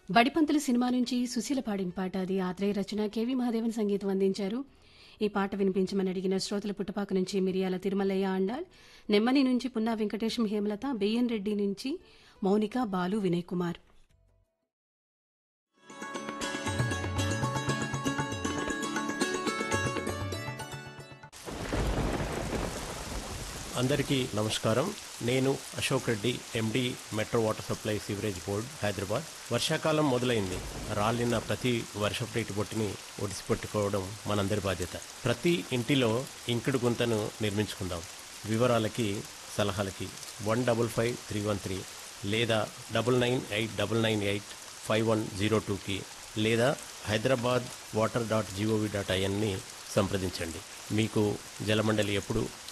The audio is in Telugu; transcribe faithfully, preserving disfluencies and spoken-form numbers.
బడిపంతులు సినిమా నుంచి సుశీల పాడిన పాట అది. ఆత్రేయ రచన, కెవి మహాదేవన్ సంగీతం అందించారు. ఈ పాట వినిపించమని అడిగిన శ్రోతల పుట్టపాక నుంచి మిరియాల తిరుమలయ్య అండాల్, నెమ్మని నుంచి పున్నా వెంకటేశం హేమలత, బిఎన్ రెడ్డి నుంచి మౌనిక, బాలు, వినయ్ కుమార్. అందరికీ నమస్కారం. నేను అశోక్ రెడ్డి, ఎండి, metro water supply sewerage board, Hyderabad. వర్షాకాలం మొదలైంది. రాలిన ప్రతి వర్షపు నీటి బొట్టుని ఒడిసిపెట్టుకోవడం మనందరి బాధ్యత. ప్రతి ఇంటిలో ఇంకుడు గుంతను నిర్మించుకుందాం. వివరాలకి, సలహాలకి one double five three one three లేదా double nine eight double nine eight five one zero టూకి లేదా Hyderabad water dot GOV dot ఐఎన్ని సంప్రదించండి. మీకు జలమండలి ఎప్పుడు